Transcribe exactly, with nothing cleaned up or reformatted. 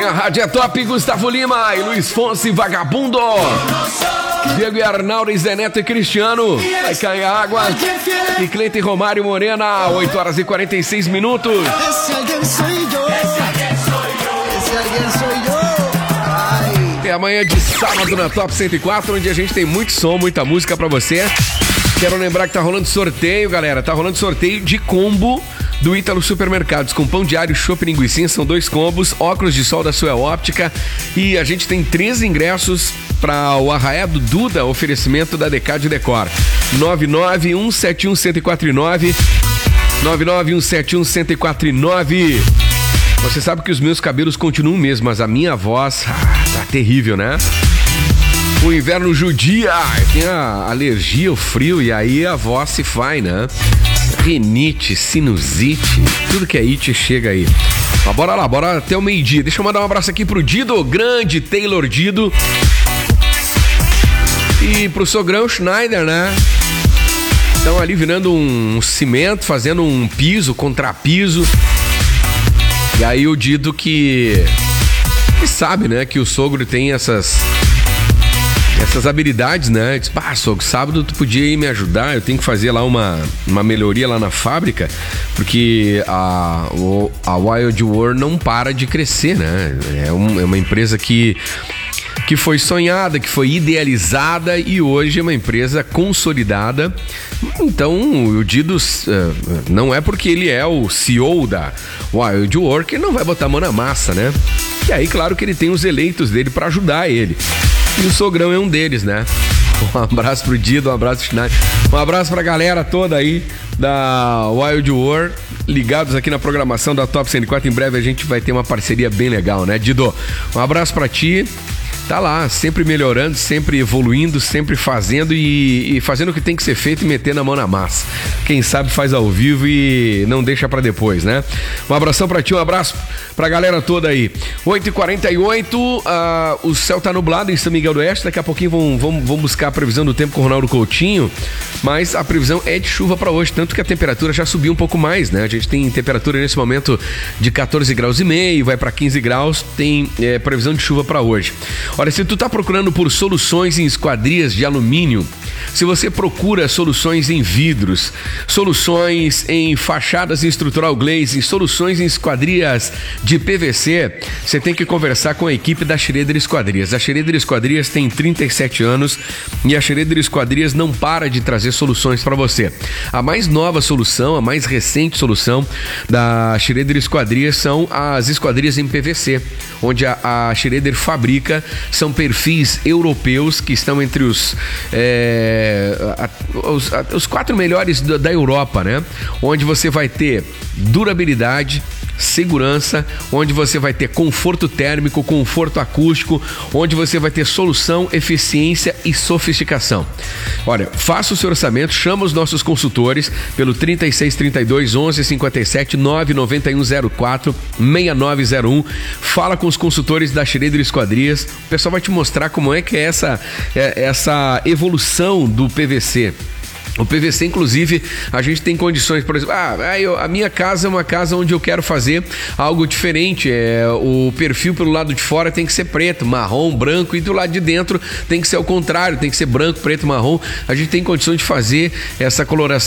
A rádio é top, Gustavo Lima e Luiz Fonsi, Vagabundo. Diego e Arnaldo, e Zé Neto e Cristiano. Vai cair água. E Cleiton e Romário Morena, oito horas e quarenta e seis minutos. Esse alguém sou eu. Esse alguém sou eu. Esse alguém sou eu. É amanhã de sábado na Top cento e quatro, onde a gente tem muito som, muita música pra você. Quero lembrar que tá rolando sorteio, galera. Tá rolando sorteio de combo do Ítalo Supermercados, com pão diário, chopp e linguicinha, são dois combos, óculos de sol da Suel Óptica, e a gente tem três ingressos para o Arraé do Duda, oferecimento da Decade Decor. nove nove um sete um um zero quatro nove, nove nove um sete um um zero quatro nove. Você sabe que os meus cabelos continuam mesmo, mas a minha voz ah, tá terrível, né? O inverno judia, tem a alergia, o frio, e aí a voz se vai, né? Rinite, sinusite, tudo que é it chega aí. Mas bora lá, bora até o meio-dia. Deixa eu mandar um abraço aqui pro Dido, grande Taylor Dido. E pro sogrão Schneider, né? Estão ali virando um cimento, fazendo um piso, contrapiso. E aí o Dido que, que sabe, né, que o sogro tem essas... essas habilidades, né? Diz, pá, sogro, sábado tu podia ir me ajudar, eu tenho que fazer lá uma, uma melhoria lá na fábrica, porque a, a Wild World não para de crescer, né? É, um, é uma empresa que, que foi sonhada, que foi idealizada e hoje é uma empresa consolidada. Então, o Dido uh, não é porque ele é o C E O da Wild World que ele não vai botar a mão na massa, né? E aí, claro que ele tem os eleitos dele para ajudar ele. E o sogrão é um deles, né? Um abraço pro Dido, um abraço pro Schneider. Um abraço pra galera toda aí da Wild World, ligados aqui na programação da Top cento e quatro. Em breve a gente vai ter uma parceria bem legal, né, Dido? Um abraço pra ti. Tá lá, sempre melhorando, sempre evoluindo, sempre fazendo e, e fazendo o que tem que ser feito e metendo a mão na massa. Quem sabe faz ao vivo e não deixa pra depois, né? Um abração pra ti, um abraço pra galera toda aí. oito e quarenta e oito, uh, o céu tá nublado em São Miguel do Oeste. Daqui a pouquinho vão, vão, vão buscar a previsão do tempo com o Ronaldo Coutinho, mas a previsão é de chuva pra hoje, tanto que a temperatura já subiu um pouco mais, né? A gente tem temperatura nesse momento de quatorze graus e meio, vai pra quinze graus, tem é, previsão de chuva pra hoje. Olha, se tu tá procurando por soluções em esquadrias de alumínio, se você procura soluções em vidros, soluções em fachadas em estrutural glaze, soluções em esquadrias de P V C, você tem que conversar com a equipe da Schroeder Esquadrias. A Schroeder Esquadrias tem trinta e sete anos e a Schroeder Esquadrias não para de trazer soluções para você. A mais nova solução, a mais recente solução da Schroeder Esquadrias são as esquadrias em P V C, onde a, a Schroeder fabrica, são perfis europeus que estão entre os, é, a, os, a, os quatro melhores da, da Europa, né? Onde você vai ter durabilidade, segurança, onde você vai ter conforto térmico, conforto acústico, onde você vai ter solução, eficiência e sofisticação. Olha, faça o seu orçamento, chama os nossos consultores pelo trinta e seis, trinta e dois, onze, cinquenta e sete, nove nove um zero quatro, seis nove zero um. Fala com os consultores da Schroeder Esquadrias. O pessoal vai te mostrar como é que é essa, é, essa evolução do P V C. O P V C, inclusive, a gente tem condições, por exemplo, ah, eu, a minha casa é uma casa onde eu quero fazer algo diferente, é, o perfil pelo lado de fora tem que ser preto, marrom, branco, e do lado de dentro tem que ser o contrário, tem que ser branco, preto, marrom. A gente tem condições de fazer essa coloração